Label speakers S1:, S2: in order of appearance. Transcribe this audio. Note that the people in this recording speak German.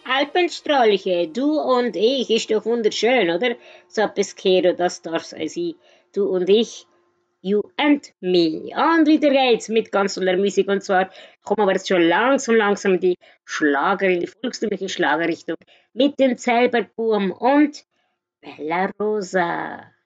S1: Alpenstrolche, du und ich, ist doch wunderschön, oder? So etwas Kero, das darf sein. Du und ich, you and me. Und wieder geht's mit ganz toller Musik. Und zwar kommen wir jetzt schon langsam in in die volkstümliche Schlagerrichtung mit dem Zauberbuben und Bella Rosa.